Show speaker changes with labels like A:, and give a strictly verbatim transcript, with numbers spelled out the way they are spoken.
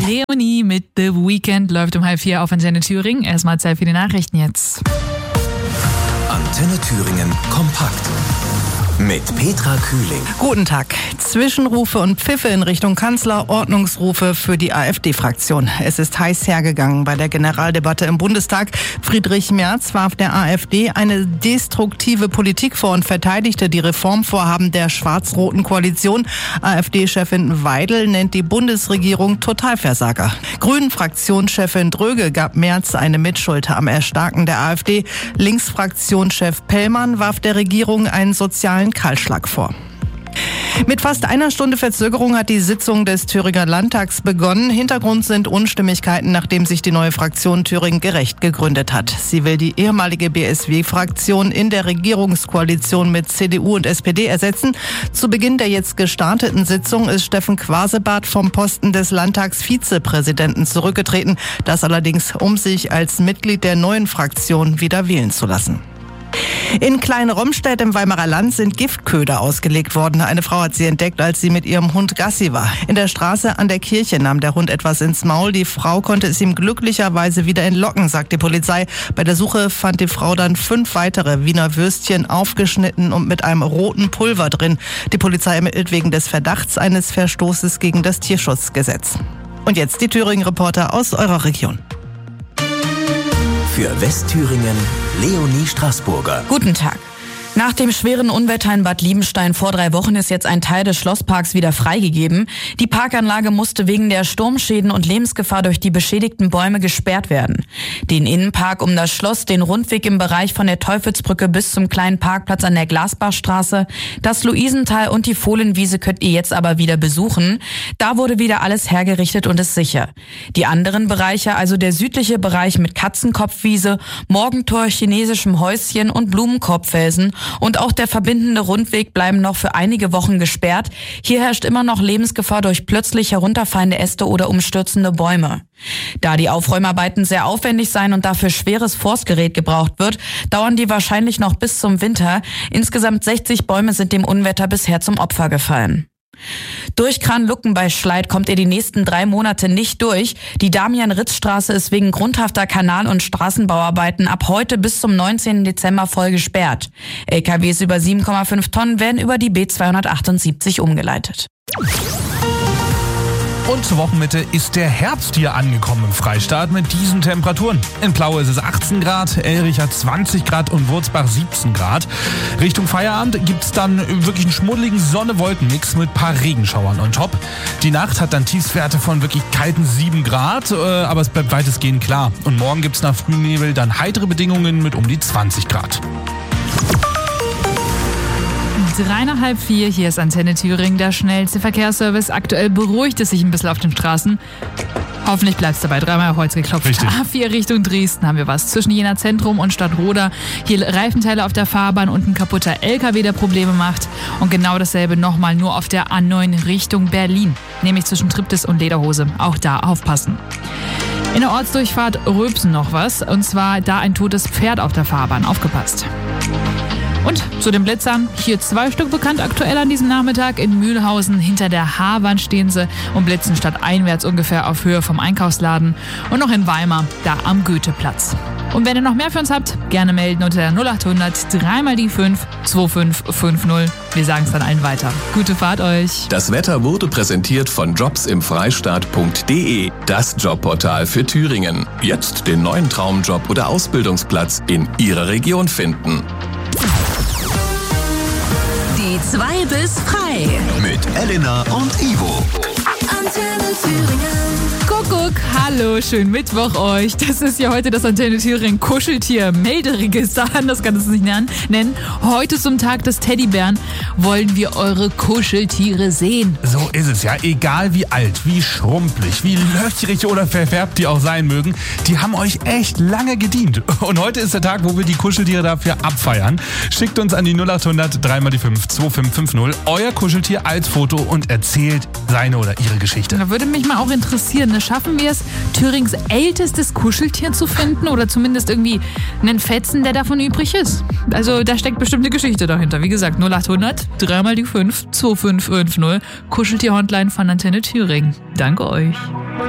A: Leonie mit The Weekend läuft um halb vier auf Antenne Thüringen. Erstmal Zeit für die Nachrichten jetzt.
B: Antenne Thüringen kompakt. Mit Petra Kühling.
C: Guten Tag. Zwischenrufe und Pfiffe in Richtung Kanzler, Ordnungsrufe für die AfD-Fraktion. Es ist heiß hergegangen bei der Generaldebatte im Bundestag. Friedrich Merz warf der AfD eine destruktive Politik vor und verteidigte die Reformvorhaben der schwarz-roten Koalition. AfD-Chefin Weidel nennt die Bundesregierung Totalversager. Grünen-Fraktionschefin Dröge gab Merz eine Mitschuld am Erstarken der AfD. Linksfraktionschef Pellmann warf der Regierung einen sozialen Kahlschlag vor. Mit fast einer Stunde Verzögerung hat die Sitzung des Thüringer Landtags begonnen. Hintergrund sind Unstimmigkeiten, nachdem sich die neue Fraktion Thüringen gerecht gegründet hat. Sie will die ehemalige B S W-Fraktion in der Regierungskoalition mit C D U und S P D ersetzen. Zu Beginn der jetzt gestarteten Sitzung ist Steffen Quasebart vom Posten des Landtagsvizepräsidenten zurückgetreten. Das allerdings, um sich als Mitglied der neuen Fraktion wieder wählen zu lassen. In Klein-Romstedt im Weimarer Land sind Giftköder ausgelegt worden. Eine Frau hat sie entdeckt, als sie mit ihrem Hund Gassi war. In der Straße an der Kirche nahm der Hund etwas ins Maul. Die Frau konnte es ihm glücklicherweise wieder entlocken, sagt die Polizei. Bei der Suche fand die Frau dann fünf weitere Wiener Würstchen aufgeschnitten und mit einem roten Pulver drin. Die Polizei ermittelt wegen des Verdachts eines Verstoßes gegen das Tierschutzgesetz. Und jetzt die Thüringen-Reporter aus eurer Region.
B: Für Westthüringen Leonie Straßburger.
D: Guten Tag. Nach dem schweren Unwetter in Bad Liebenstein vor drei Wochen ist jetzt ein Teil des Schlossparks wieder freigegeben. Die Parkanlage musste wegen der Sturmschäden und Lebensgefahr durch die beschädigten Bäume gesperrt werden. Den Innenpark um das Schloss, den Rundweg im Bereich von der Teufelsbrücke bis zum kleinen Parkplatz an der Glasbachstraße, das Luisental und die Fohlenwiese könnt ihr jetzt aber wieder besuchen. Da wurde wieder alles hergerichtet und ist sicher. Die anderen Bereiche, also der südliche Bereich mit Katzenkopfwiese, Morgentor, chinesischem Häuschen und Blumenkorbfelsen und auch der verbindende Rundweg bleiben noch für einige Wochen gesperrt. Hier herrscht immer noch Lebensgefahr durch plötzlich herunterfallende Äste oder umstürzende Bäume. Da die Aufräumarbeiten sehr aufwendig seien und dafür schweres Forstgerät gebraucht wird, dauern die wahrscheinlich noch bis zum Winter. Insgesamt sechzig Bäume sind dem Unwetter bisher zum Opfer gefallen. Durch Kranlucken bei Schleid kommt ihr die nächsten drei Monate nicht durch. Die Damian-Ritz-Straße ist wegen grundhafter Kanal- und Straßenbauarbeiten ab heute bis zum neunzehnten Dezember voll gesperrt. L K Ws über sieben Komma fünf Tonnen werden über die B zweihundertachtundsiebzig umgeleitet.
E: Und zur Wochenmitte ist der Herbst hier angekommen im Freistaat mit diesen Temperaturen. In Plaue ist es achtzehn Grad, Elrich hat zwanzig Grad und Wurzbach siebzehn Grad. Richtung Feierabend gibt's dann wirklich einen schmuddeligen Sonne-Wolken-Mix mit ein paar Regenschauern on top. Die Nacht hat dann Tiefstwerte von wirklich kalten sieben Grad, aber es bleibt weitestgehend klar. Und morgen gibt's nach Frühnebel dann heitere Bedingungen mit um die zwanzig Grad.
A: Drei nach halb vier, hier ist Antenne Thüringen, der schnellste Verkehrsservice. Aktuell beruhigt es sich ein bisschen auf den Straßen. Hoffentlich bleibt es dabei. Dreimal auf Holz geklopft.
E: Richtig.
A: A vier Richtung Dresden haben wir was. Zwischen Jena Zentrum und Stadtroda. Hier Reifenteile auf der Fahrbahn und ein kaputter L K W, der Probleme macht. Und genau dasselbe nochmal nur auf der A neun Richtung Berlin. Nämlich zwischen Triptis und Lederhose. Auch da aufpassen. In der Ortsdurchfahrt Röbsen noch was. Und zwar da ein totes Pferd auf der Fahrbahn. Aufgepasst. Und zu den Blitzern, hier zwei Stück bekannt aktuell an diesem Nachmittag. In Mühlhausen hinter der Haarwand stehen sie und blitzen stadteinwärts ungefähr auf Höhe vom Einkaufsladen. Und noch in Weimar, da am Goetheplatz. Und wenn ihr noch mehr für uns habt, gerne melden unter der null acht hundert drei mal die fünf zwei fünf fünf null. Wir sagen es dann allen weiter. Gute Fahrt euch.
B: Das Wetter wurde präsentiert von jobs im freistaat punkt de, das Jobportal für Thüringen. Jetzt den neuen Traumjob oder Ausbildungsplatz in Ihrer Region finden.
F: Die zwei bis frei.
B: Mit Elena und Ivo.
F: Antenne Thüringen.
A: Kuckuck, hallo, schönen Mittwoch euch. Das ist ja heute das Antenne Thüringen Kuscheltier-Melderegister, anders kann es nicht nennen. Heute zum Tag des Teddybären wollen wir eure Kuscheltiere sehen.
E: So ist es ja, egal wie alt, wie schrumpelig, wie löchrig oder verfärbt die auch sein mögen, die haben euch echt lange gedient. Und heute ist der Tag, wo wir die Kuscheltiere dafür abfeiern. Schickt uns an die null acht hundert drei mal die fünf zwei fünf fünf null euer Kuscheltier als Foto und erzählt seine oder ihre Geschichte.
A: Da würde mich mal auch interessieren, ne? Schaffen wir es, Thürings ältestes Kuscheltier zu finden oder zumindest irgendwie einen Fetzen, der davon übrig ist? Also da steckt bestimmt eine Geschichte dahinter. Wie gesagt, null acht hundert drei mal die fünf zwei fünf fünf null Kuscheltier-Hotline von Antenne Thüringen. Danke euch.